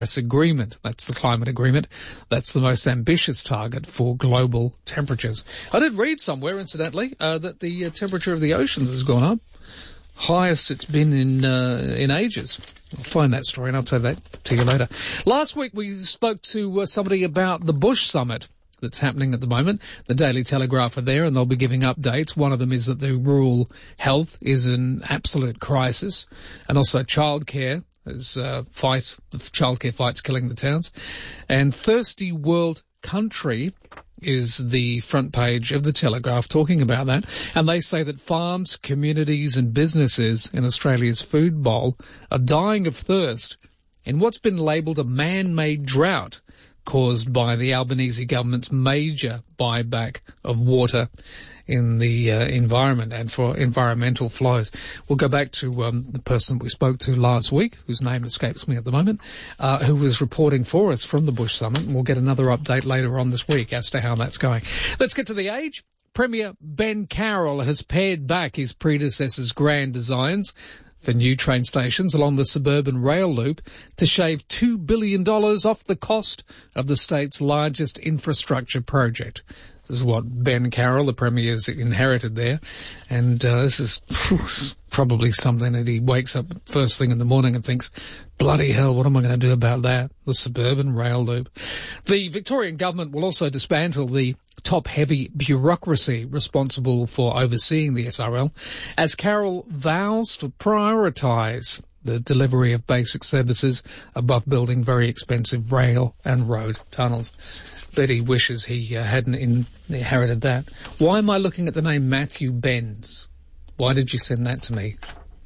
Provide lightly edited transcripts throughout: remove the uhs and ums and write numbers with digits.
Agreement. That's the climate agreement. That's the most ambitious target for global temperatures. I did read somewhere, incidentally, that the temperature of the oceans has gone up. Highest it's been in ages. I'll find that story and I'll tell that to you later. Last week we spoke to somebody about the Bush Summit that's happening at the moment. The Daily Telegraph are there and they'll be giving updates. One of them is that the rural health is an absolute crisis, and also childcare. There's the childcare fight's killing the towns. And Thirsty World Country is the front page of the Telegraph talking about that. And they say that farms, communities and businesses in Australia's food bowl are dying of thirst in what's been labelled a man-made drought caused by the Albanese government's major buyback of water in the environment and for environmental flows. We'll go back to the person we spoke to last week, whose name escapes me at the moment, who was reporting for us from the Bush Summit, and we'll get another update later on this week as to how that's going. Let's get to The Age. Premier Ben Carroll has pared back his predecessor's grand designs for new train stations along the suburban rail loop to shave $2 billion off the cost of the state's largest infrastructure project. This is what Ben Carroll, the Premier, has inherited there. And this is probably something that he wakes up first thing in the morning and thinks, bloody hell, what am I going to do about that? The suburban rail loop. The Victorian government will also dismantle the top-heavy bureaucracy responsible for overseeing the SRL, as Carroll vows to prioritise the delivery of basic services above building very expensive rail and road tunnels. Bet he wishes he hadn't inherited that. Why am I looking at the name Matthew Benz? Why did you send that to me?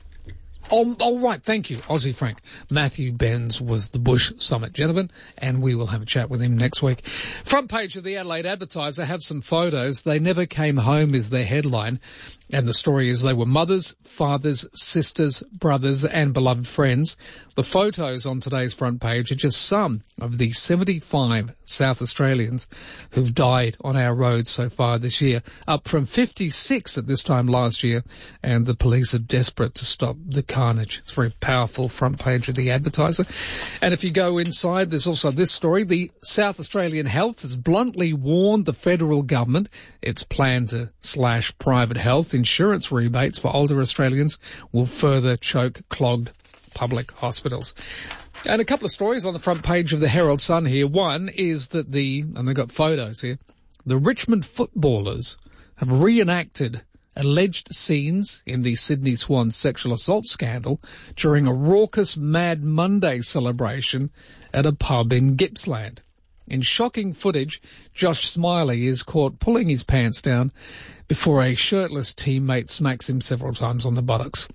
Oh, right, thank you, Aussie Frank. Matthew Benz was the Bush Summit gentleman, and we will have a chat with him next week. Front page of the Adelaide Advertiser have some photos. They never came home is their headline, and the story is they were mothers, fathers, sisters, brothers, and beloved friends. The photos on today's front page are just some of the 75 South Australians who've died on our roads so far this year, up from 56 at this time last year, and the police are desperate to stop the carnage. It's a very powerful front page of the Advertiser. And if you go inside, there's also this story. The South Australian Health has bluntly warned the federal government its plan to slash private health insurance rebates for older Australians will further choke clogged public hospitals. And a couple of stories on the front page of the Herald Sun here. One is that and they've got photos here, the Richmond footballers have reenacted alleged scenes in the Sydney Swans sexual assault scandal during a raucous Mad Monday celebration at a pub in Gippsland. In shocking footage, Josh Smiley is caught pulling his pants down before a shirtless teammate smacks him several times on the buttocks.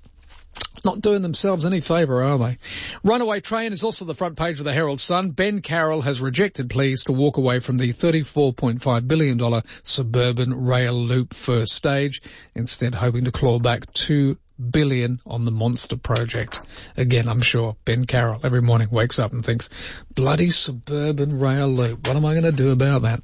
Not doing themselves any favour, are they? Runaway train is also the front page of the Herald Sun. Ben Carroll has rejected pleas to walk away from the $34.5 billion suburban rail loop first stage, instead hoping to claw back $2 billion on the monster project. Again, I'm sure Ben Carroll every morning wakes up and thinks, bloody suburban rail loop, what am I going to do about that?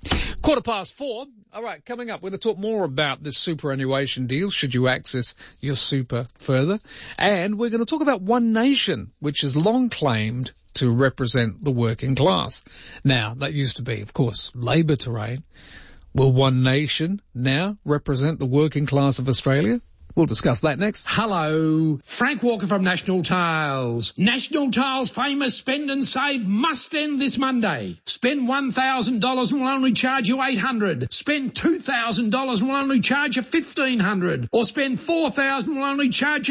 4:15. All right, coming up, we're going to talk more about this superannuation deal, should you access your super further. And we're going to talk about One Nation, which has long claimed to represent the working class. Now, that used to be, of course, Labor terrain. Will One Nation now represent the working class of Australia? We'll discuss that next. Hello, Frank Walker from National Tiles. National Tiles' famous Spend and Save must end this Monday. Spend $1,000 and we'll only charge you $800. Spend $2,000 and we'll only charge you $1,500. Or spend $4,000 and we'll only charge you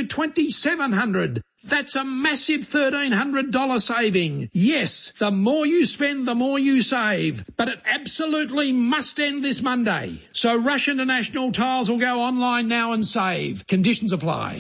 $2,700. That's a massive $1,300 saving. Yes, the more you spend, the more you save. But it absolutely must end this Monday. So rush into National Tiles or go online now and save. Conditions apply.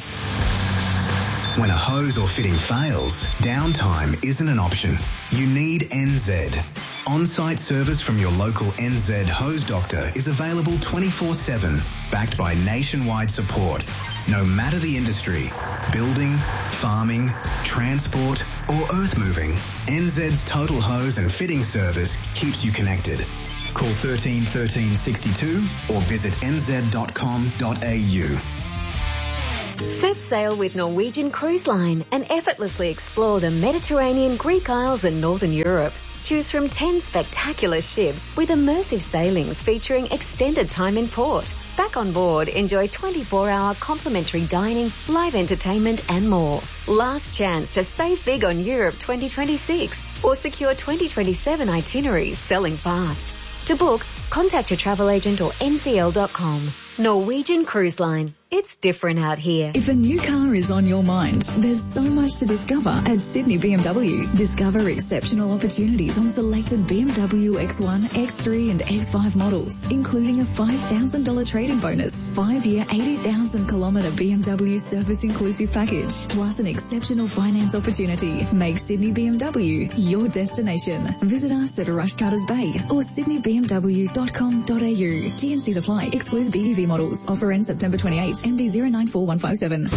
When a hose or fitting fails, downtime isn't an option. You need NZ. On-site service from your local NZ hose doctor is available 24/7, backed by nationwide support. No matter the industry, building, farming, transport or earth moving, NZ's total hose and fitting service keeps you connected. Call 13 13 62 or visit nz.com.au. Set sail with Norwegian Cruise Line and effortlessly explore the Mediterranean, Greek Isles and Northern Europe. Choose from 10 spectacular ships with immersive sailings featuring extended time in port. Back on board, enjoy 24-hour complimentary dining, live entertainment and more. Last chance to save big on Europe 2026 or secure 2027 itineraries selling fast. To book, contact your travel agent or ncl.com. Norwegian Cruise Line. It's different out here. If a new car is on your mind, there's so much to discover at Sydney BMW. Discover exceptional opportunities on selected BMW X1, X3 and X5 models, including a $5,000 trade-in bonus, 5-year, 80,000-kilometre BMW service-inclusive package, plus an exceptional finance opportunity. Make Sydney BMW your destination. Visit us at Rush Cutters Bay or sydneybmw.com.au. TNCs apply. Excludes BEV models. Offer ends September 28. MD 094157.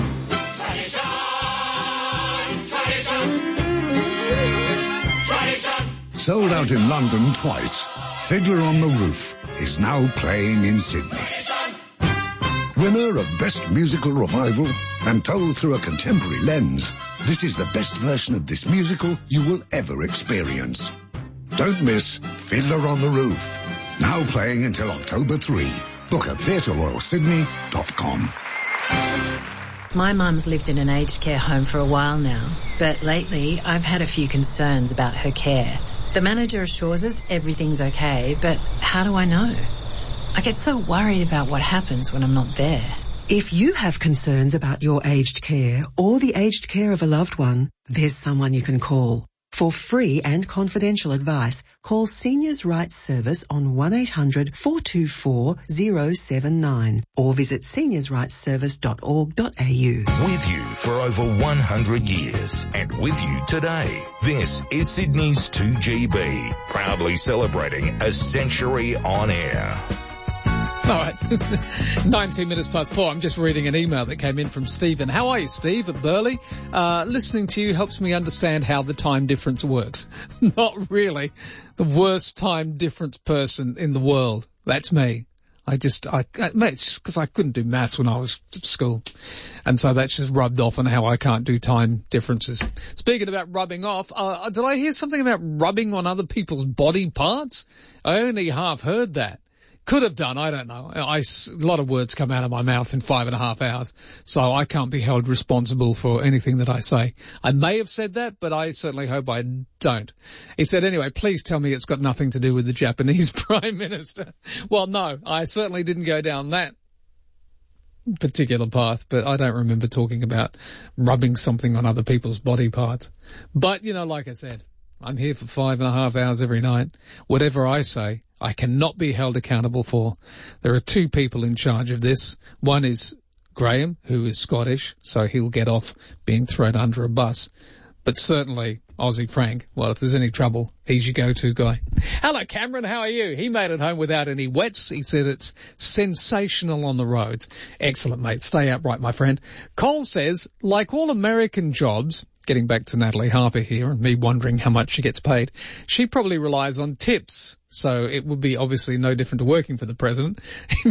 Sold out in London twice, Fiddler on the Roof is now playing in Sydney. Winner of Best Musical Revival and told through a contemporary lens, this is the best version of this musical you will ever experience. Don't miss Fiddler on the Roof, now playing until October 3. Book at theatreroyalsydney.com. My mum's lived in an aged care home for a while now, but lately I've had a few concerns about her care. The manager assures us everything's okay, but how do I know? I get so worried about what happens when I'm not there. If you have concerns about your aged care or the aged care of a loved one, there's someone you can call. For free and confidential advice, call Seniors' Rights Service on 1-800-424-079 or visit seniorsrightsservice.org.au. With you for over 100 years and with you today, this is Sydney's 2GB, proudly celebrating a century on air. All right, 19 minutes past 4. I'm just reading an email that came in from Stephen. How are you, Steve, at Burleigh? Listening to you helps me understand how the time difference works. Not really the worst time difference person in the world. That's me. Mate, it's just because I couldn't do maths when I was at school. And so that's just rubbed off on how I can't do time differences. Speaking about rubbing off, did I hear something about rubbing on other people's body parts? I only half heard that. Could have done, I don't know. A lot of words come out of my mouth in 5.5 hours, so I can't be held responsible for anything that I say. I may have said that, but I certainly hope I don't. He said, anyway, please tell me it's got nothing to do with the Japanese Prime Minister. Well, no, I certainly didn't go down that particular path, but I don't remember talking about rubbing something on other people's body parts. But, like I said, I'm here for 5.5 hours every night. Whatever I say, I cannot be held accountable for. There are two people in charge of this. One is Graham, who is Scottish, so he'll get off being thrown under a bus. But certainly Aussie Frank, well, if there's any trouble, he's your go-to guy. Hello, Cameron, how are you? He made it home without any wets. He said it's sensational on the roads. Excellent, mate. Stay upright, my friend. Cole says, like all American jobs, getting back to Natalie Harper here and me wondering how much she gets paid, she probably relies on tips. So it would be obviously no different to working for the president.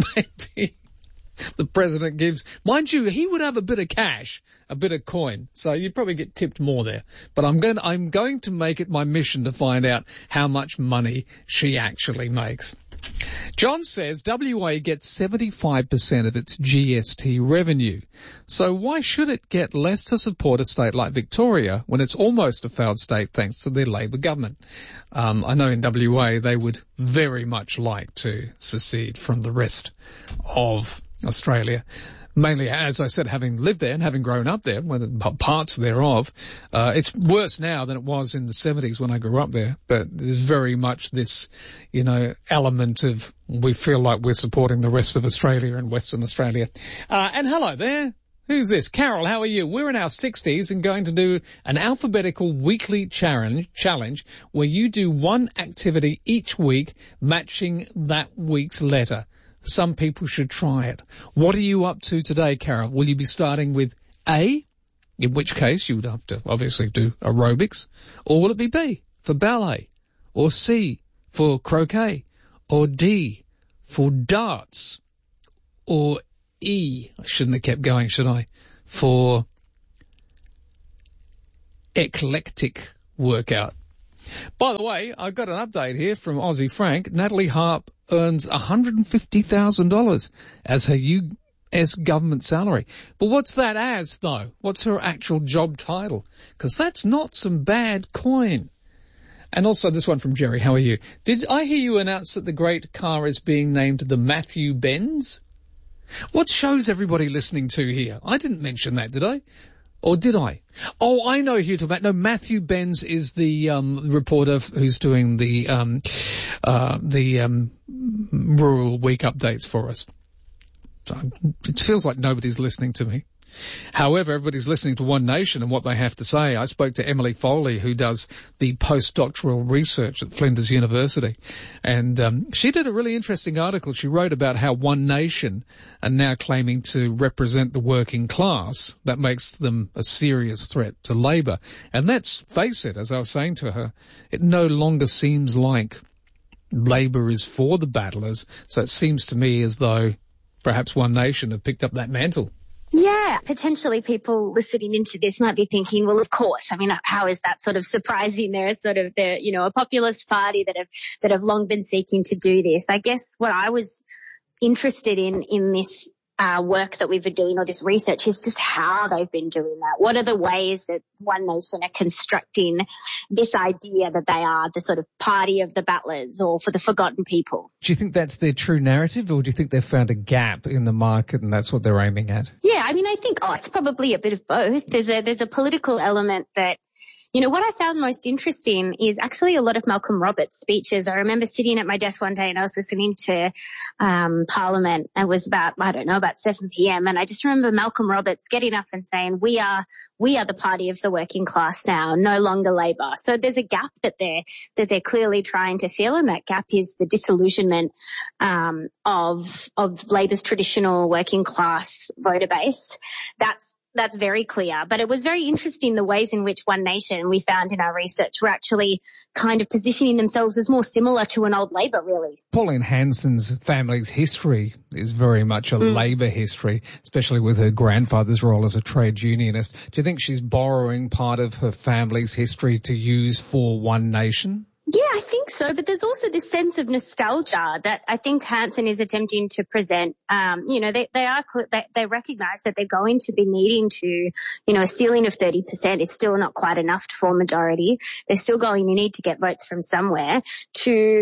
Maybe the president gives, mind you, he would have a bit of cash, a bit of coin. So you'd probably get tipped more there. But I'm going to make it my mission to find out how much money she actually makes. John says WA gets 75% of its GST revenue. So why should it get less to support a state like Victoria when it's almost a failed state thanks to their Labor government? I know in WA they would very much like to secede from the rest of Australia. Mainly, as I said, having lived there and having grown up there, parts thereof, it's worse now than it was in the 70s when I grew up there. But there's very much this, element of we feel like we're supporting the rest of Australia and Western Australia. And hello there. Who's this? Carol, how are you? We're in our 60s and going to do an alphabetical weekly challenge where you do one activity each week matching that week's letter. Some people should try it. What are you up to today, Carol? Will you be starting with A, in which case you would have to obviously do aerobics, or will it be B for ballet, or C for croquet, or D for darts, or E, I shouldn't have kept going, should I, for eclectic workout. By the way, I've got an update here from Aussie Frank. Natalie Harp earns $150,000 as her US government salary. But what's that as, though? What's her actual job title? Because that's not some bad coin. And also this one from Jerry. How are you? Did I hear you announce that the great car is being named the Matthew Benz? What show's everybody listening to here? I didn't mention that, did I? Or did I? Oh, I know who you're talking about. No, Matthew Benz is the reporter who's doing the Rural Week updates for us. It feels like nobody's listening to me. However, everybody's listening to One Nation and what they have to say. I spoke to Emily Foley, who does the postdoctoral research at Flinders University, and she did a really interesting article. She wrote about how One Nation are now claiming to represent the working class. That makes them a serious threat to Labor. And let's face it, as I was saying to her, it no longer seems like Labor is for the battlers, so it seems to me as though perhaps One Nation have picked up that mantle. Yeah, potentially people listening into this might be thinking, well, of course. I mean, how is that sort of surprising? They're sort of, a populist party that have long been seeking to do this. I guess what I was interested in this work that we've been doing, or this research, is just how they've been doing that. What are the ways that One Nation are constructing this idea that they are the sort of party of the battlers or for the forgotten people? Do you think that's their true narrative, or do you think they've found a gap in the market and that's what they're aiming at? Yeah, I mean, I think, it's probably a bit of both. There's a political element that, what I found most interesting is actually a lot of Malcolm Roberts' speeches. I remember sitting at my desk one day and I was listening to Parliament. It was about 7 p.m. And I just remember Malcolm Roberts getting up and saying, we are the party of the working class now, no longer Labor. So there's a gap that they're clearly trying to fill, and that gap is the disillusionment of Labor's traditional working class voter base. That's very clear. But it was very interesting the ways in which One Nation, we found in our research, were actually kind of positioning themselves as more similar to an old Labor, really. Pauline Hanson's family's history is very much a Labor history, especially with her grandfather's role as a trade unionist. Do you think she's borrowing part of her family's history to use for One Nation? Yeah, I think so. But there's also this sense of nostalgia that I think Hanson is attempting to present. They recognise that they're going to be needing to, a ceiling of 30% is still not quite enough to form majority. They're still going to need to get votes from somewhere to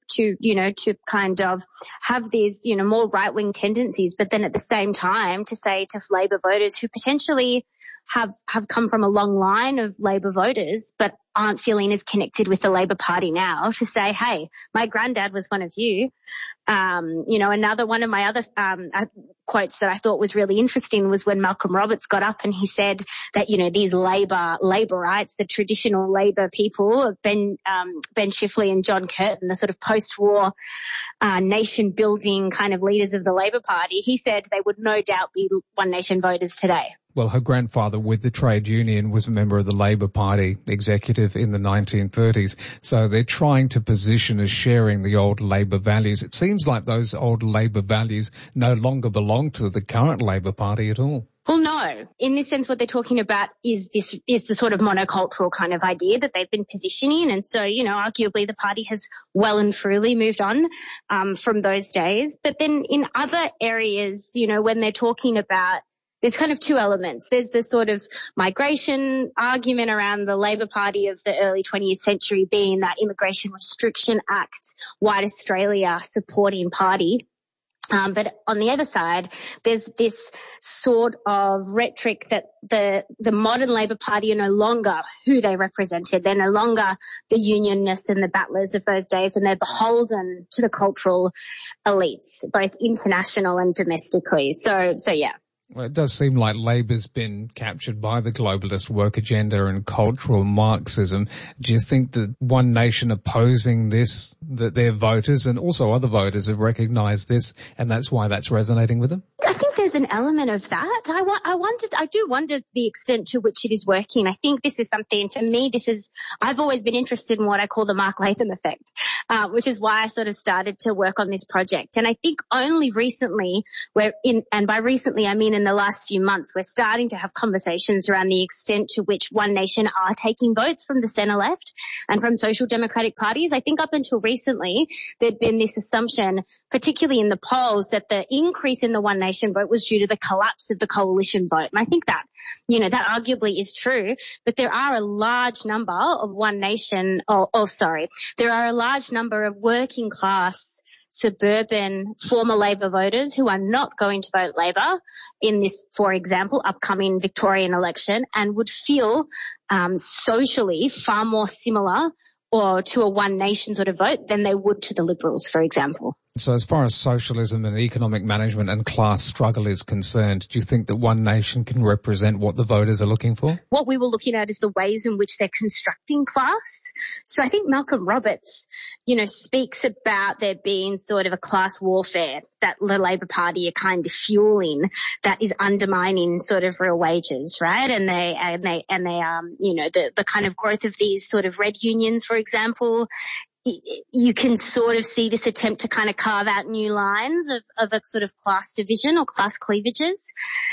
kind of have these, more right-wing tendencies. But then at the same time to say to Labor voters who potentially have come from a long line of Labor voters but aren't feeling as connected with the Labor Party now, to say, hey, my granddad was one of you. Another one of my other quotes that I thought was really interesting was when Malcolm Roberts got up and he said that, these Laborites, the traditional Labor people, Ben Chifley and John Curtin, the sort of post-war nation-building kind of leaders of the Labor Party, he said they would no doubt be One Nation voters today. Well, her grandfather with the trade union was a member of the Labor Party executive in the 1930s. So they're trying to position as sharing the old Labor values. It seems like those old Labor values no longer belong to the current Labor Party at all. Well, no. In this sense, what they're talking about is the sort of monocultural kind of idea that they've been positioning. And so, arguably the party has well and truly moved on from those days. But then in other areas, when they're talking about, there's kind of two elements. There's the sort of migration argument around the Labor Party of the early 20th century being that Immigration Restriction Act, White Australia supporting party. But on the other side, there's this sort of rhetoric that the modern Labor Party are no longer who they represented. They're no longer the unionists and the battlers of those days, and they're beholden to the cultural elites, both international and domestically. So yeah. Well, it does seem like Labor's been captured by the globalist work agenda and cultural Marxism. Do you think that One Nation opposing this, that their voters and also other voters have recognised this and that's why that's resonating with them? I think there's an element of that. I do wonder the extent to which it is working. I think this is something, for me, I've always been interested in what I call the Mark Latham effect. which is why I sort of started to work on this project. And I think only recently, and by recently I mean in the last few months, we're starting to have conversations around the extent to which One Nation are taking votes from the centre left and from social democratic parties. I think up until recently there'd been this assumption, particularly in the polls, that the increase in the One Nation vote was due to the collapse of the coalition vote. And I think that, that arguably is true, but there are a large number of One Nation, there are a large number of working class, suburban, former Labor voters who are not going to vote Labor in this, for example, upcoming Victorian election and would feel socially far more similar or to a One Nation sort of vote than they would to the Liberals, for example. So as far as socialism and economic management and class struggle is concerned, do you think that One Nation can represent what the voters are looking for? What we were looking at is the ways in which they're constructing class. So I think Malcolm Roberts, speaks about there being sort of a class warfare that the Labor Party are kind of fueling that is undermining sort of real wages, right? And they the kind of growth of these sort of red unions, for example. You can sort of see this attempt to kind of carve out new lines of a sort of class division or class cleavages.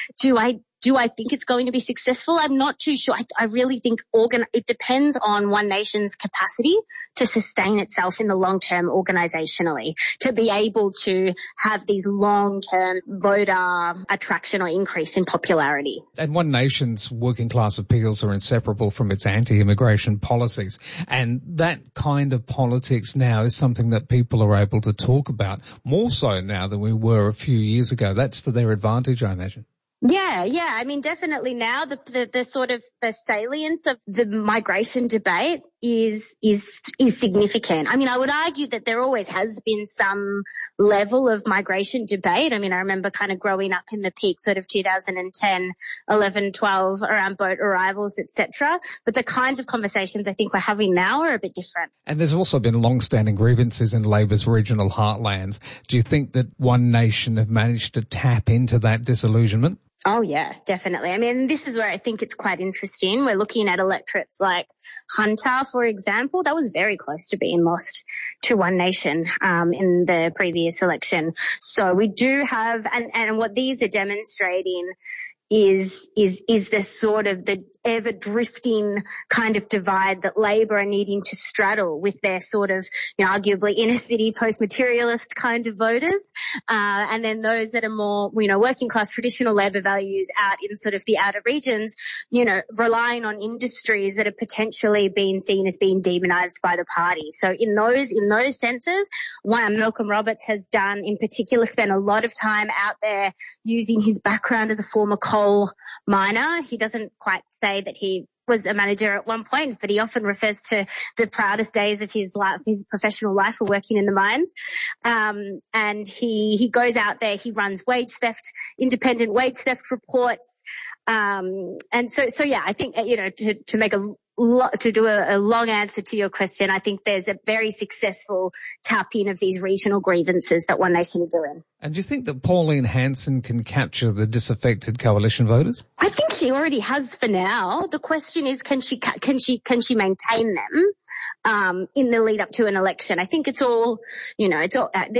Do I think it's going to be successful? I'm not too sure. I really think it depends on One Nation's capacity to sustain itself in the long term organisationally, to be able to have these long-term voter attraction or increase in popularity. And One Nation's working class appeals are inseparable from its anti-immigration policies. And that kind of politics now is something that people are able to talk about more so now than we were a few years ago. That's to their advantage, I imagine. Yeah. I mean, definitely now the sort of the salience of the migration debate is significant. I mean, I would argue that there always has been some level of migration debate. I mean, I remember kind of growing up in the peak sort of 2010, 11, 12 around boat arrivals, etc. But the kinds of conversations I think we're having now are a bit different. And there's also been long-standing grievances in Labor's regional heartlands. Do you think that One Nation have managed to tap into that disillusionment? Oh, yeah, definitely. I mean, this is where I think it's quite interesting. We're looking at electorates like Hunter, for example. That was very close to being lost to One Nation in the previous election. So we do have, and what these are demonstrating is the sort of the ever drifting kind of divide that Labor are needing to straddle with their sort of, arguably inner city post-materialist kind of voters. And then those that are more, working class traditional Labor values out in sort of the outer regions, relying on industries that are potentially being seen as being demonized by the party. So in those senses, one Malcolm Roberts has done in particular spent a lot of time out there using his background as a former coal miner. He doesn't quite say that he was a manager at one point, but he often refers to the proudest days of his life, his professional life, for working in the mines. And he goes out there, he runs independent wage theft reports. And so yeah, I think, to make to do a long answer to your question, I think there's a very successful tap-in of these regional grievances that One Nation are doing. And do you think that Pauline Hanson can capture the disaffected coalition voters? I think she already has for now. The question is, can she maintain them? In the lead up to an election. I think it's all, I'm not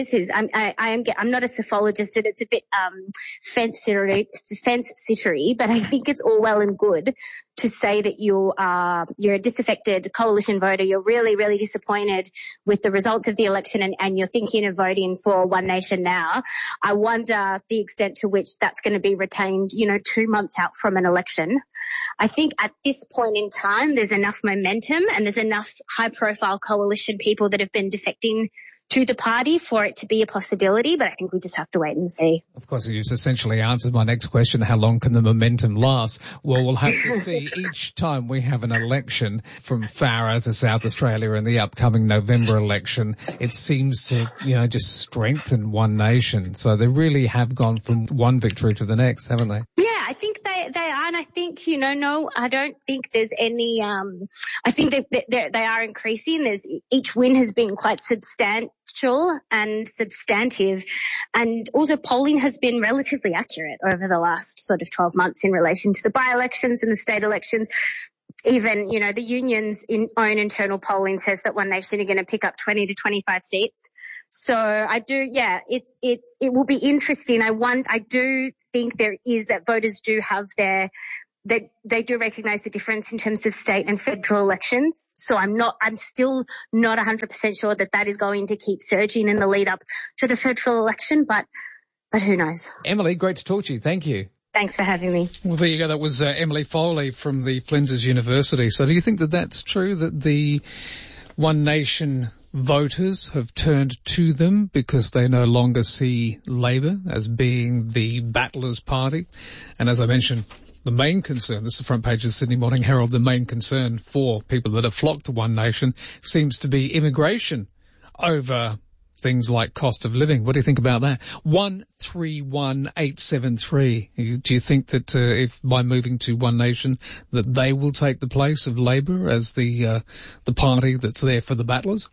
a psephologist and it's a bit, fence-sittery, but I think it's all well and good to say that you're a disaffected coalition voter. You're really, really disappointed with the results of the election and you're thinking of voting for One Nation now. I wonder the extent to which that's going to be retained, 2 months out from an election. I think at this point in time, there's enough momentum and there's enough high-profile coalition people that have been defecting to the party for it to be a possibility, but I think we just have to wait and see. Of course, you just essentially answered my next question, how long can the momentum last? Well, we'll have to see each time we have an election from Farah to South Australia in the upcoming November election. It seems to, just strengthen One Nation. So they really have gone from one victory to the next, haven't they? Yeah, I think they are, and I think, I don't think there's any, I think they are increasing. Each win has been quite substantial and substantive, and also polling has been relatively accurate over the last sort of 12 months in relation to the by-elections and the state elections. even, the union's own internal polling says that One Nation are going to pick up 20 to 25 seats. So I do, it will be interesting. I do think there is that voters do have they do recognise the difference in terms of state and federal elections. So I'm still not 100% sure that is going to keep surging in the lead up to the federal election, but who knows? Emily, great to talk to you. Thank you. Thanks for having me. Well, there you go. That was Emily Foley from the Flinders University. So do you think that that's true, that the One Nation voters have turned to them because they no longer see Labor as being the battlers' party? And as I mentioned, the main concern, this is the front page of the Sydney Morning Herald, the main concern for people that have flocked to One Nation seems to be immigration over things like cost of living. What do you think about that? 131873. Do you think that if by moving to One Nation that they will take the place of Labor as the party that's there for the battlers?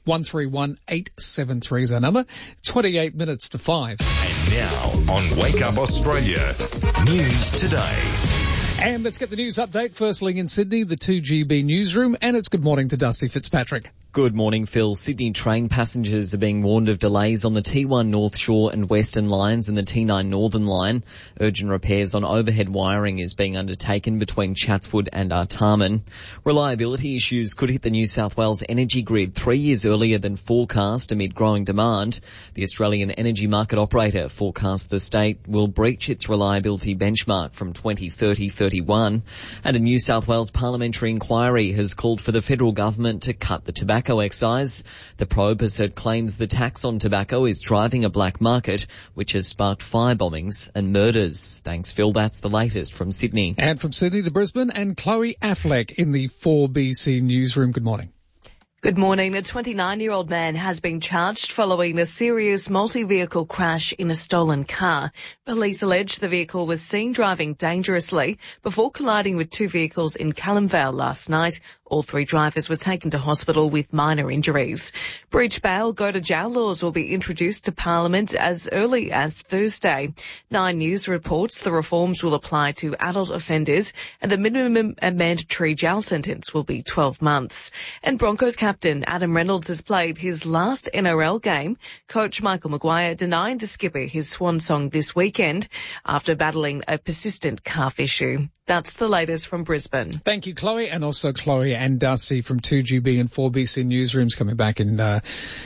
131873 is our number. 28 minutes to 5. And now on Wake Up Australia, News Today. And let's get the news update. Firstly in Sydney, the 2GB newsroom, and it's good morning to Dusty Fitzpatrick. Good morning, Phil. Sydney train passengers are being warned of delays on the T1 North Shore and Western lines and the T9 Northern line. Urgent repairs on overhead wiring is being undertaken between Chatswood and Artarmon. Reliability issues could hit the New South Wales energy grid 3 years earlier than forecast amid growing demand. The Australian Energy Market Operator forecasts the state will breach its reliability benchmark from 2030-31. And a New South Wales parliamentary inquiry has called for the federal government to cut the tobacco excise. The probe has heard claims the tax on tobacco is driving a black market, which has sparked fire bombings and murders. Thanks, Phil. That's the latest from Sydney. And from Sydney to Brisbane, and Chloe Affleck in the 4BC newsroom. Good morning. Good morning. A 29-year-old man has been charged following a serious multi-vehicle crash in a stolen car. Police allege the vehicle was seen driving dangerously before colliding with two vehicles in Callumvale last night. All three drivers were taken to hospital with minor injuries. Breach bail, go to jail laws will be introduced to Parliament as early as Thursday. 9 News reports the reforms will apply to adult offenders and the minimum mandatory jail sentence will be 12 months. And Broncos captain Adam Reynolds has played his last NRL game. Coach Michael Maguire denied the skipper his swan song this weekend after battling a persistent calf issue. That's the latest from Brisbane. Thank you, Chloe, and also Chloe and Dusty from 2GB and 4BC newsrooms coming back in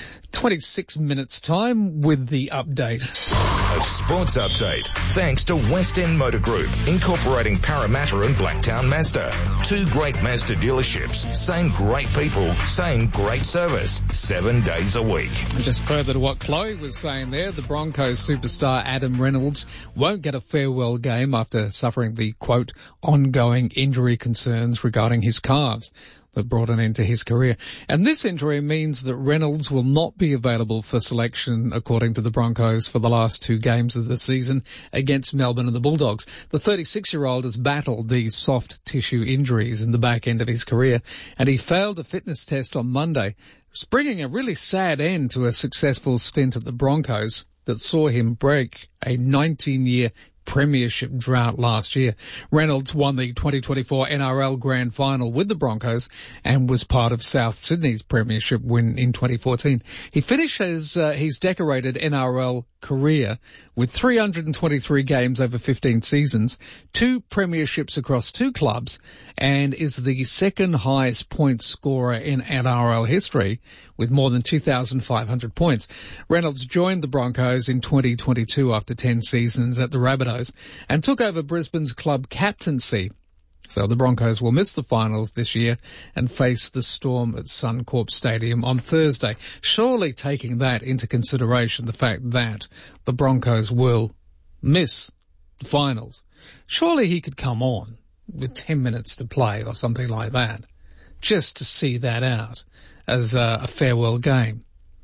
26 minutes' time with the update. A sports update thanks to West End Motor Group, incorporating Parramatta and Blacktown Mazda. 2 great Mazda dealerships, same great people, same great service, 7 days a week. Just further to what Chloe was saying there, the Broncos superstar Adam Reynolds won't get a farewell game after suffering the, quote, ongoing injury concerns regarding his calves that brought an end to his career. And this injury means that Reynolds will not be available for selection, according to the Broncos, for the last 2 games of the season against Melbourne and the Bulldogs. The 36-year-old has battled these soft tissue injuries in the back end of his career, and he failed a fitness test on Monday. It's bringing a really sad end to a successful stint at the Broncos that saw him break a 19-year premiership drought last year. Reynolds won the 2024 NRL Grand Final with the Broncos and was part of South Sydney's premiership win in 2014. He finished his decorated NRL career with 323 games over 15 seasons, 2 premierships across 2 clubs, and is the second highest point scorer in NRL history with more than 2,500 points. Reynolds joined the Broncos in 2022 after 10 seasons at the Rabbitohs and took over Brisbane's club captaincy. So the Broncos will miss the finals this year and face the Storm at Suncorp Stadium on Thursday. Surely taking that into consideration, the fact that the Broncos will miss the finals, surely he could come on with 10 minutes to play or something like that, just to see that out as a farewell game.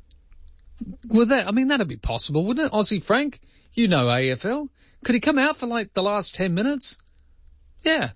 Well, that'd be possible, wouldn't it? Aussie Frank, you know AFL. Could he come out for like the last 10 minutes? Yeah.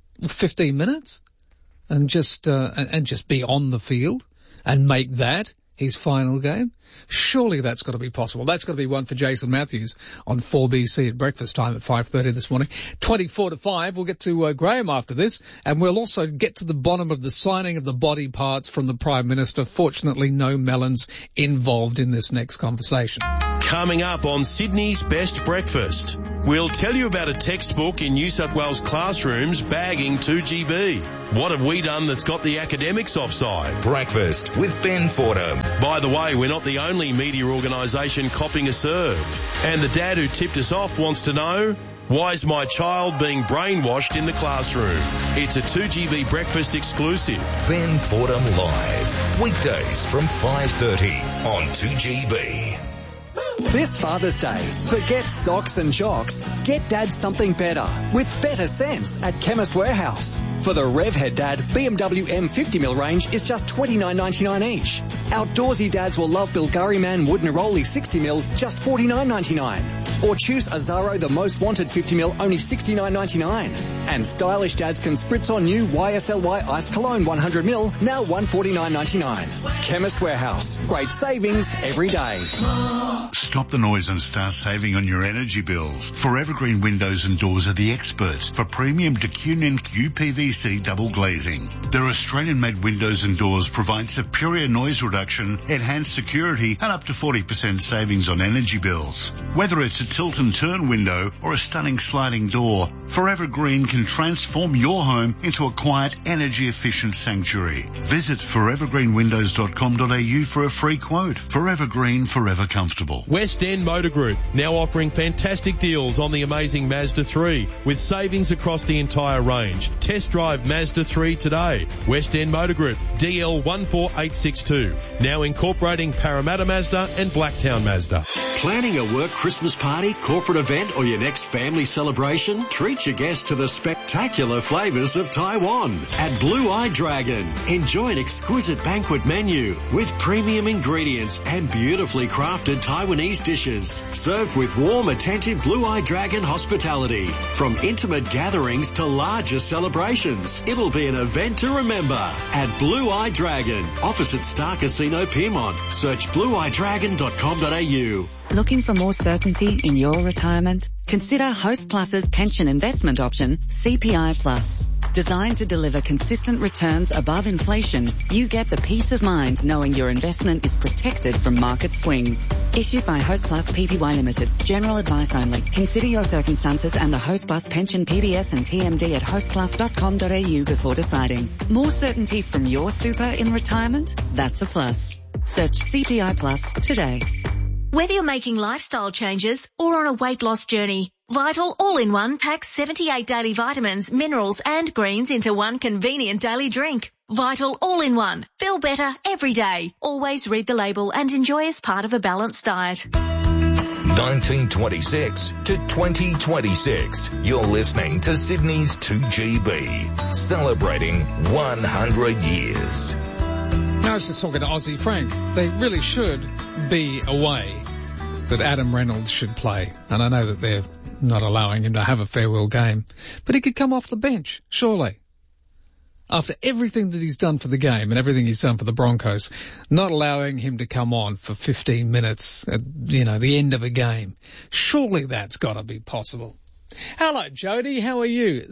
15 minutes and just be on the field and make that his final game? Surely that's got to be possible. That's got to be one for Jason Matthews on 4BC at breakfast time at 5:30 this morning. 24 to 5. We'll get to Graham after this, and we'll also get to the bottom of the signing of the body parts from the Prime Minister. Fortunately, no melons involved in this next conversation. Coming up on Sydney's Best Breakfast, we'll tell you about a textbook in New South Wales classrooms bagging 2GB. What have we done that's got the academics offside? Breakfast with Ben Fordham. By the way, we're not the only media organisation copping a serve. And the dad who tipped us off wants to know, why is my child being brainwashed in the classroom? It's a 2GB breakfast exclusive. Ben Fordham Live. Weekdays from 5:30 on 2GB. This Father's Day, forget socks and jocks. Get Dad something better with better sense at Chemist Warehouse. For the Revhead Dad, BMW M50mm range is just $29.99 each. Outdoorsy dads will love Bulgari Man Wood Neroli 60mm, just $49.99. Or choose Azaro the Most Wanted 50mm, only $69.99. And stylish dads can spritz on new YSLY Ice Cologne 100ml, now $149.99. Chemist Warehouse, great savings every day. Stop the noise and start saving on your energy bills. Forever Green Windows and Doors are the experts for premium Decunion UPVC double glazing. Their Australian-made windows and doors provide superior noise reduction, enhanced security, and up to 40% savings on energy bills. Whether it's a tilt and turn window or a stunning sliding door, Forever Green can transform your home into a quiet, energy-efficient sanctuary. Visit forevergreenwindows.com.au for a free quote. Forever Green, forever comfortable. West End Motor Group, now offering fantastic deals on the amazing Mazda 3 with savings across the entire range. Test drive Mazda 3 today. West End Motor Group, DL 14862. Now incorporating Parramatta Mazda and Blacktown Mazda. Planning a work Christmas party, corporate event or your next family celebration? Treat your guests to the spectacular flavours of Taiwan at Blue Eye Dragon. Enjoy an exquisite banquet menu with premium ingredients and beautifully crafted Taiwanese dishes, served with warm, attentive Blue Eye Dragon hospitality. From intimate gatherings to larger celebrations, it'll be an event to remember at Blue Eye Dragon, opposite Star Casino Piermont. Search blueeyedragon.com.au. Looking for more certainty in your retirement? Consider Host Plus's pension investment option, CPI Plus. Designed to deliver consistent returns above inflation, you get the peace of mind knowing your investment is protected from market swings. Issued by Host Plus Pty Limited. General advice only. Consider your circumstances and the Host Plus pension PDS and TMD at hostplus.com.au before deciding. More certainty from your super in retirement? That's a plus. Search CPI Plus today. Whether you're making lifestyle changes or on a weight loss journey, Vital All-in-One packs 78 daily vitamins, minerals and greens into one convenient daily drink. Vital All-in-One. Feel better every day. Always read the label and enjoy as part of a balanced diet. 1926 to 2026. You're listening to Sydney's 2GB, celebrating 100 years. I was just talking to Aussie Frank. They really should be a way that Adam Reynolds should play. And I know that they're not allowing him to have a farewell game. But he could come off the bench, surely. After everything that he's done for the game and everything he's done for the Broncos, not allowing him to come on for 15 minutes at, the end of a game. Surely that's got to be possible. Hello, Jody. How are you?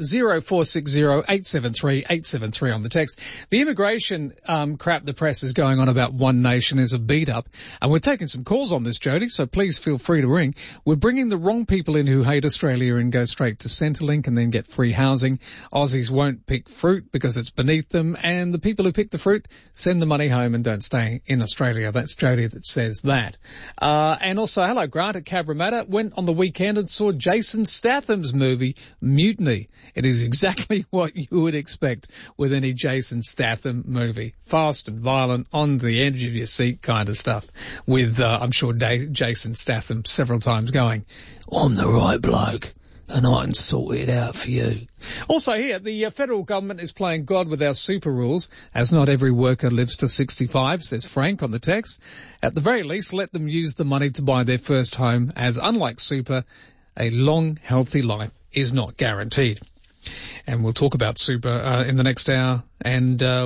0460-873-873 on the text. The immigration crap the press is going on about One Nation is a beat-up. And we're taking some calls on this, Jody, so please feel free to ring. We're bringing the wrong people in who hate Australia and go straight to Centrelink and then get free housing. Aussies won't pick fruit because it's beneath them. And the people who pick the fruit send the money home and don't stay in Australia. That's Jody that says that. And also, hello, Grant at Cabramatta. Went on the weekend and saw Jason Statham's movie, Mutiny. It is exactly what you would expect with any Jason Statham movie. Fast and violent, on the edge of your seat kind of stuff. With, I'm sure, Jason Statham several times going, I'm the right bloke, and I can sort it out for you. Also here, the federal government is playing God with our super rules, as not every worker lives to 65, says Frank on the text. At the very least, let them use the money to buy their first home, as unlike super, a long, healthy life is not guaranteed. And we'll talk about super in the next hour, and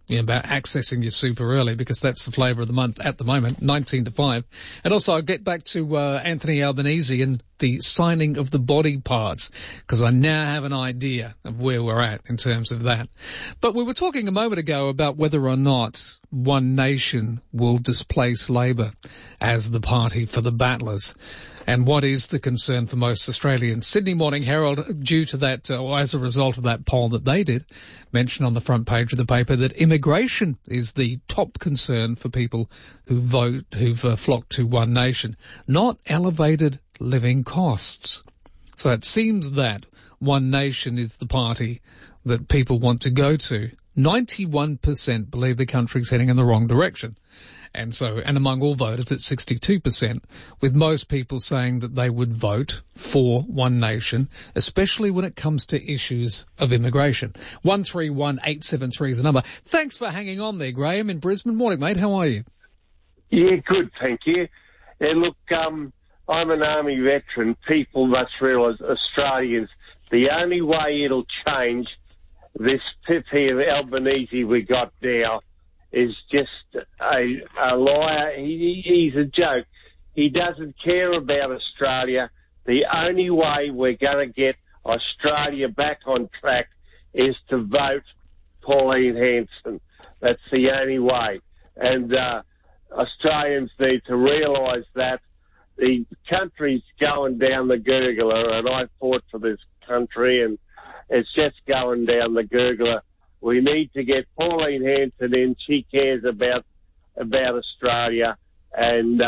about accessing your super early, because that's the flavour of the month at the moment, 19 to 5. And also I'll get back to Anthony Albanese and the signing of the body parts, because I now have an idea of where we're at in terms of that. But we were talking a moment ago about whether or not One Nation will displace Labor as the party for the battlers. And what is the concern for most Australians? Sydney Morning Herald, due to that, or as a result of that poll that they did, mentioned on the front page of the paper that immigration is the top concern for people who've flocked to One Nation, not elevated living costs. So it seems that One Nation is the party that people want to go to. 91% believe the country's heading in the wrong direction. And among all voters, it's 62%, with most people saying that they would vote for One Nation, especially when it comes to issues of immigration. 131873 is the number. Thanks for hanging on there, Graham in Brisbane. Morning, mate. How are you? Yeah, good, thank you. And look, I'm an Army veteran. People must realise, Australians, the only way it'll change this pippy of Albanese we got now is just a liar. He's a joke. He doesn't care about Australia. The only way we're going to get Australia back on track is to vote Pauline Hanson. That's the only way. And Australians need to realise that the country's going down the gurgler, and I fought for this country, and it's just going down the gurgler. We need to get Pauline Hanson in. She cares about Australia, and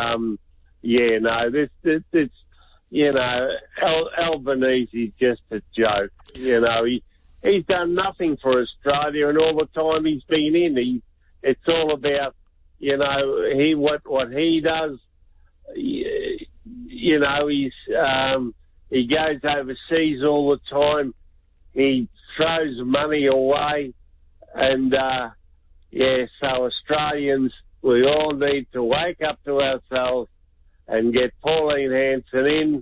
this Albanese's just a joke. He's done nothing for Australia, and all the time he's been in, it's all about what he does. He goes overseas all the time. He throws money away, and so Australians, we all need to wake up to ourselves and get Pauline Hanson in,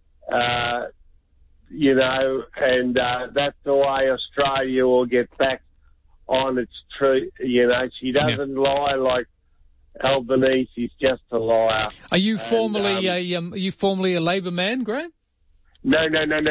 and that's the way Australia will get back on its truth. She doesn't lie like Albanese's just a liar. Are you formally a Labor man, Graham? No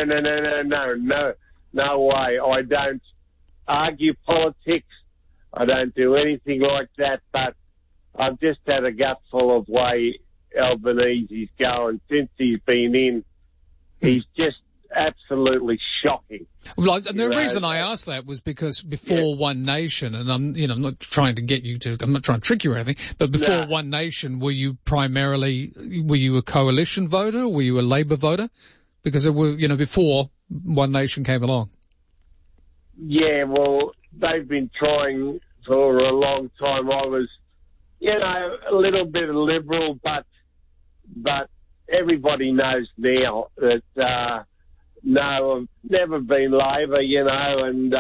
way. I don't argue politics. I don't do anything like that, but I've just had a gutful of way Albanese's going since he's been in. He's just absolutely shocking. Well, the reason I asked that was because before One Nation, and I'm not trying to trick you or anything, but before One Nation, were you a coalition voter? Were you a Labor voter? Because it were, before One Nation came along. Yeah, well, they've been trying for a long time. I was, a little bit liberal, but everybody knows now that, no, I've never been Labor, and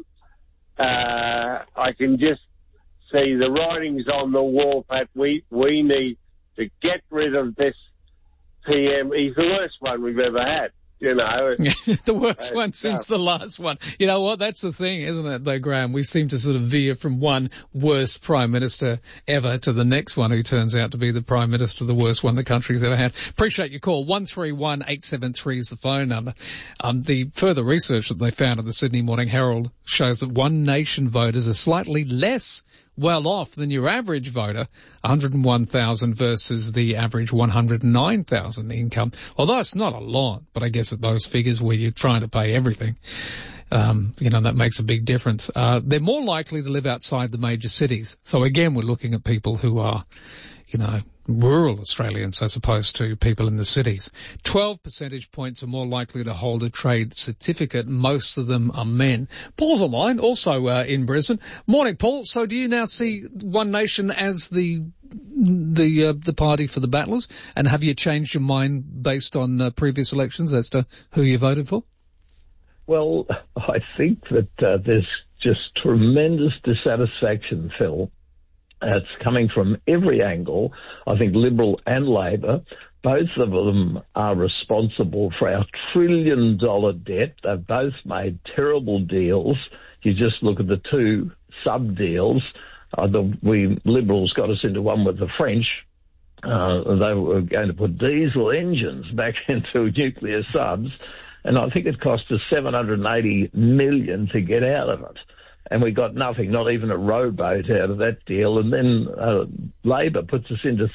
I can just see the writings on the wall that we need to get rid of this PM. He's the worst one we've ever had. The worst one since the last one. You know what? That's the thing, isn't it, though, Graham? We seem to sort of veer from one worst Prime Minister ever to the next one who turns out to be the Prime Minister, the worst one the country's ever had. Appreciate your call. 131873 is the phone number. The further research that they found in the Sydney Morning Herald shows that One Nation voters are slightly less well off than your average voter, 101,000 versus the average 109,000 income. Although it's not a lot, but I guess at those figures where you're trying to pay everything, that makes a big difference. They're more likely to live outside the major cities. So again, we're looking at people who are, rural Australians as opposed to people in the cities. 12 percentage points are more likely to hold a trade certificate. Most of them are men. Paul's online, also in Brisbane. Morning, Paul. So do you now see One Nation as the party for the battlers? And have you changed your mind based on previous elections as to who you voted for? Well, I think that there's just tremendous dissatisfaction, Phil. It's coming from every angle. I think Liberal and Labor, both of them are responsible for our $1 trillion debt. They've both made terrible deals. You just look at the two sub deals. We Liberals got us into one with the French. They were going to put diesel engines back into nuclear subs, and I think it cost us $780 million to get out of it. And we got nothing, not even a rowboat out of that deal. And then Labor puts us into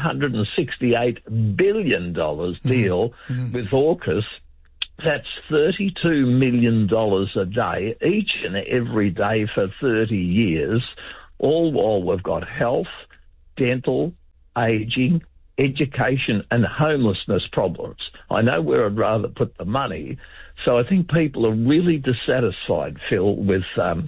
$368 billion deal with AUKUS. That's $32 million a day, each and every day for 30 years, all while we've got health, dental, ageing, education and homelessness problems. I know where I'd rather put the money. So I think people are really dissatisfied, Phil, with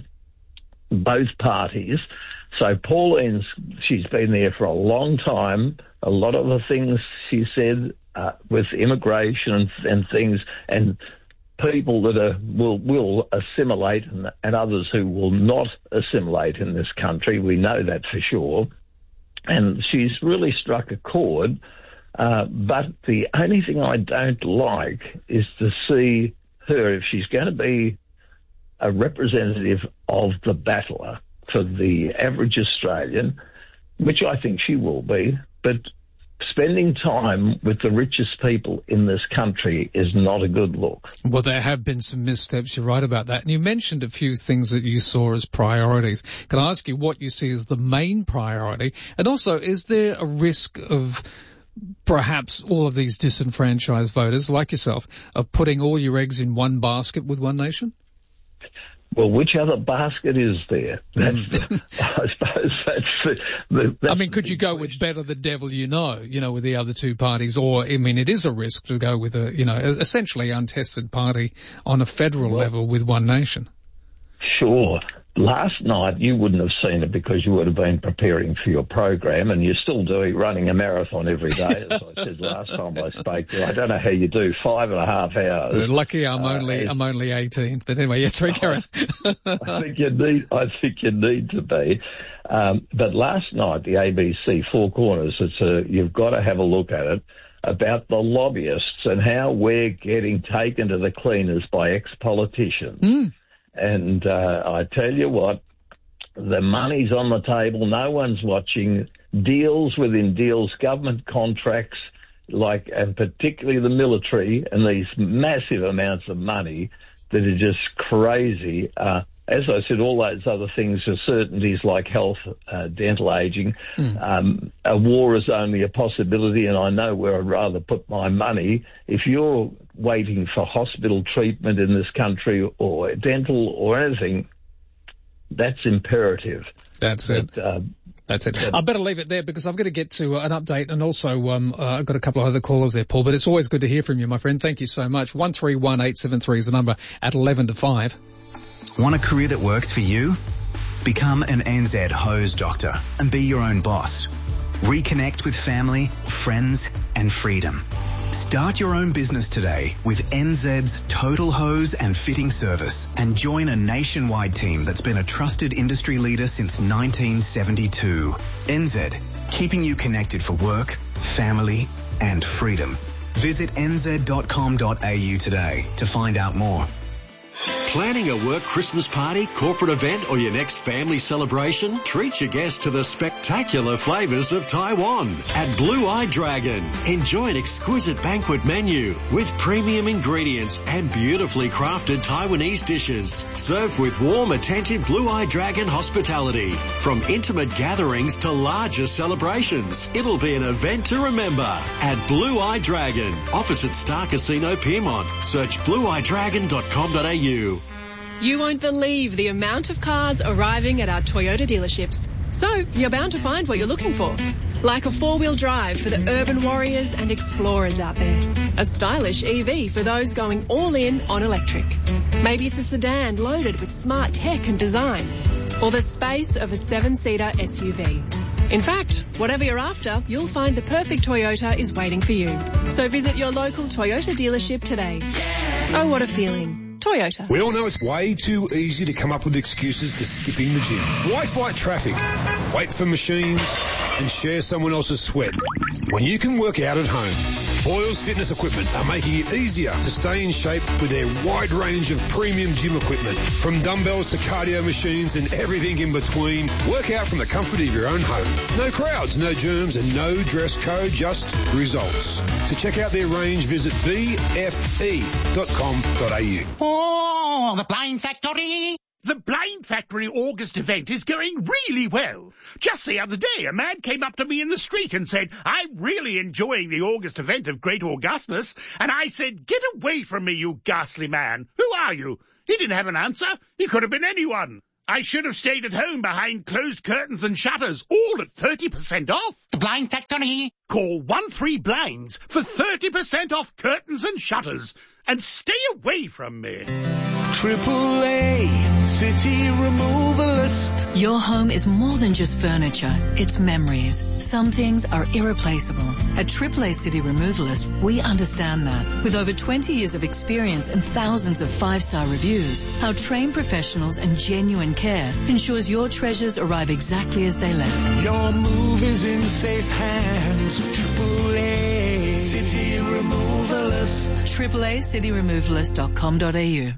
both parties. So Pauline's, she's been there for a long time. A lot of the things she said with immigration and things, and people that will assimilate and others who will not assimilate in this country. We know that for sure. And she's really struck a chord. But the only thing I don't like is to see her, if she's going to be a representative of the battler for the average Australian, which I think she will be, but spending time with the richest people in this country is not a good look. Well, there have been some missteps. You're right about that. And you mentioned a few things that you saw as priorities. Can I ask you what you see as the main priority? And also, is there a risk of perhaps all of these disenfranchised voters like yourself of putting all your eggs in one basket with One Nation? Well, which other basket is there? I suppose that's could you go with better the devil you know, with the other two parties? Or, it is a risk to go with essentially untested party on a federal level with One Nation. Sure. Last night, you wouldn't have seen it because you would have been preparing for your program, and you're still running a marathon every day, as I said last time I spoke to you. I don't know how you do 5.5 hours. Lucky I'm only 18. But anyway, yes, sorry, Karen. I think you need to be. But last night, the ABC Four Corners, you've got to have a look at it, about the lobbyists and how we're getting taken to the cleaners by ex-politicians. And I tell you what, the money's on the table. No one's watching. Deals within deals, government contracts, and particularly the military, and these massive amounts of money that are just crazy. As I said, all those other things are certainties like health, dental, ageing. A war is only a possibility, and I know where I'd rather put my money. If you're waiting for hospital treatment in this country or dental or anything, that's imperative. That's it. That's it. I better leave it there because I'm going to get to an update, and also I've got a couple of other callers there, Paul, but it's always good to hear from you, my friend. Thank you so much. 131873 is the number at 11 to 5. Want a career that works for you? Become an NZ hose doctor and be your own boss. Reconnect with family, friends and freedom. Start your own business today with NZ's Total Hose and Fitting Service and join a nationwide team that's been a trusted industry leader since 1972. NZ, keeping you connected for work, family and freedom. Visit nz.com.au today to find out more. Planning a work Christmas party, corporate event or your next family celebration? Treat your guests to the spectacular flavours of Taiwan at Blue Eye Dragon. Enjoy an exquisite banquet menu with premium ingredients and beautifully crafted Taiwanese dishes. Served with warm, attentive Blue Eye Dragon hospitality. From intimate gatherings to larger celebrations, it'll be an event to remember at Blue Eye Dragon, opposite Star Casino Piermont. Search blueeyedragon.com.au. You won't believe the amount of cars arriving at our Toyota dealerships. So you're bound to find what you're looking for. Like a four-wheel drive for the urban warriors and explorers out there. A stylish EV for those going all in on electric. Maybe it's a sedan loaded with smart tech and design. Or the space of a 7-seater SUV. In fact, whatever you're after, you'll find the perfect Toyota is waiting for you. So visit your local Toyota dealership today. Oh, what a feeling. Toyota. We all know it's way too easy to come up with excuses for skipping the gym. Why fight traffic, wait for machines, and share someone else's sweat when you can work out at home? Boyles Fitness Equipment are making it easier to stay in shape with their wide range of premium gym equipment. From dumbbells to cardio machines and everything in between, work out from the comfort of your own home. No crowds, no germs and no dress code, just results. To check out their range, visit bfe.com.au. Oh, the Blind Factory! The Blind Factory August event is going really well. Just the other day, a man came up to me in the street and said, "I'm really enjoying the August event of Great Augustmas." And I said, "Get away from me, you ghastly man. Who are you?" He didn't have an answer. He could have been anyone. I should have stayed at home behind closed curtains and shutters, all at 30% off. The Blind Factory. Call 13Blinds for 30% off curtains and shutters. And stay away from me. AAA City Removalist. Your home is more than just furniture, it's memories. Some things are irreplaceable. At AAA City Removalist, we understand that. With over 20 years of experience and thousands of 5-star reviews, our trained professionals and genuine care ensures your treasures arrive exactly as they left. Your move is in safe hands. AAA City Removalist. AAACityRemovalist.com.au.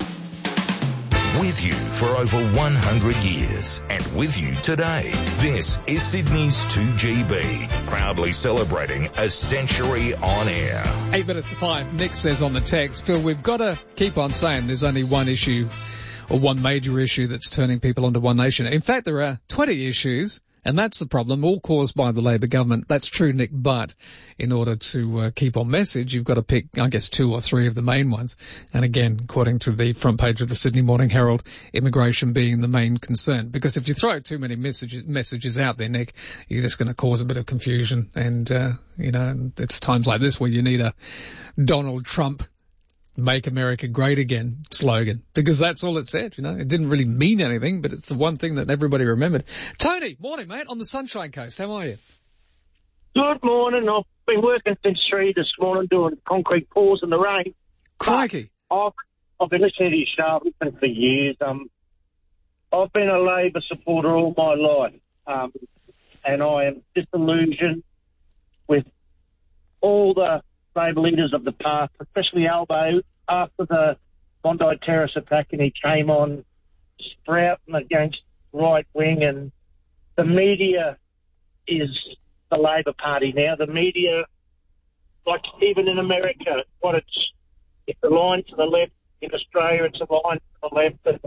With you for over 100 years and with you today. This is Sydney's 2GB, proudly celebrating a century on air. 8 minutes to 5. Nick says on the text, Phil, we've got to keep on saying there's only one issue or one major issue that's turning people onto One Nation. In fact, there are 20 issues. And that's the problem, all caused by the Labor government. That's true, Nick, but in order to keep on message, you've got to pick, I guess, 2 or 3 of the main ones. And again, according to the front page of the Sydney Morning Herald, immigration being the main concern. Because if you throw too many messages out there, Nick, you're just going to cause a bit of confusion. And, it's times like this where you need a Donald Trump Make America Great Again slogan, because that's all it said, It didn't really mean anything, but it's the one thing that everybody remembered. Tony, morning, mate, on the Sunshine Coast. How are you? Good morning. I've been working since 3 this morning doing concrete pours in the rain. Crikey. I've been listening to your show for years. I've been a Labor supporter all my life, and I am disillusioned with all the Labor leaders of the past, especially Albo, after the Bondi Terrace attack, and he came on sprouting against right wing, and the media is the Labor Party now. The media, like even in America, it's a line to the left. In Australia, it's a line to the left. And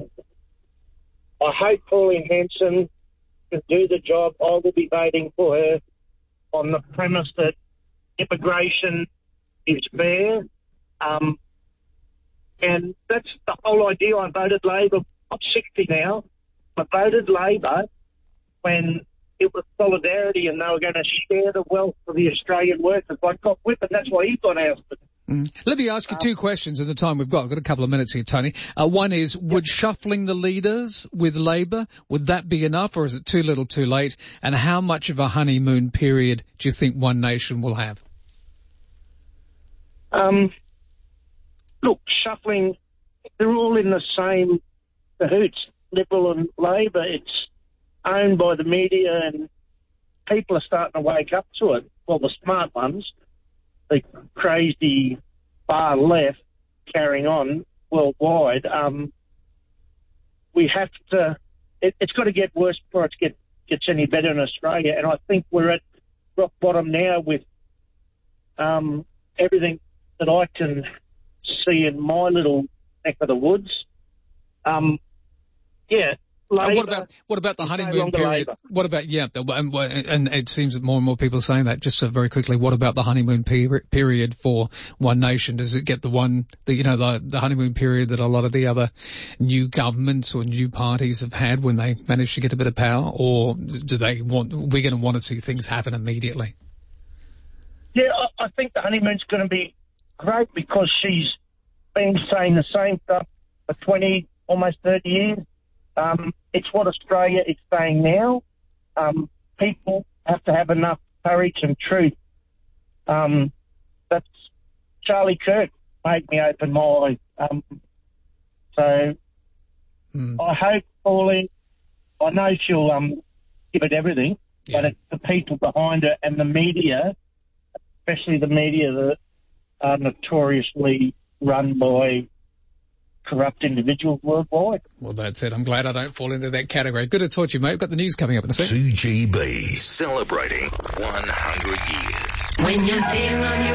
I hope Pauline Hanson can do the job. I will be voting for her on the premise that immigration is fair, and that's the whole idea. I voted Labor. I'm 60 now. I voted Labor when it was solidarity and they were going to share the wealth for the Australian workers. I got whipped, and that's why he got ousted. Let me ask you 2 questions in the time we've got. I've got a couple of minutes here, Tony. One is, would shuffling the leaders with Labor, would that be enough, or is it too little too late? And how much of a honeymoon period do you think One Nation will have? Look, shuffling, they're all in the same cahoots, Liberal and Labor. It's owned by the media, and people are starting to wake up to it. Well, the smart ones, the crazy far left carrying on worldwide. We have to, it's got to get worse before it gets any better in Australia. And I think we're at rock bottom now with everything that I can see in my little neck of the woods. Labor, what about the honeymoon period? What about, and it seems that more and more people are saying that. Just very quickly, what about the honeymoon period for One Nation? Does it get the honeymoon period that a lot of the other new governments or new parties have had when they manage to get a bit of power, or we're going to want to see things happen immediately? Yeah, I think the honeymoon's going to be great because she's been saying the same stuff for 20, almost 30 years. It's what Australia is saying now. People have to have enough courage and truth. That's Charlie Kirk made me open my eyes. I hope Pauline, I know she'll give it everything, but it's the people behind her and the media, especially the media that are notoriously run by corrupt individuals worldwide. Well, that's it. I'm glad I don't fall into that category. Good to talk to you, mate. We've got the news coming up in a second. 2GB, celebrating 100 years. When you're there on your